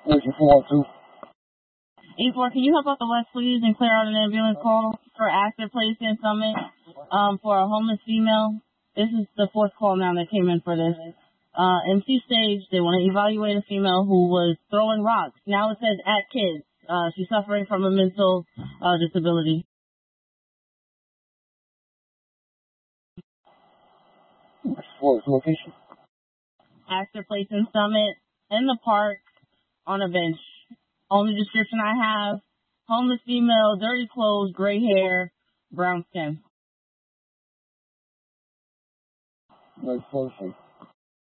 Where's your 412? 8-4, can you help out the West, please, and clear out an ambulance call for Astor Place in Summit for a homeless female? This is the fourth call now that came in for this. MC Stage, they want to evaluate a female who was throwing rocks. Now it says at kids. She's suffering from a mental disability. What's the location? Astor Place in Summit, in the park, on a bench. Only description I have, homeless female, dirty clothes, gray hair, brown skin. That's perfect.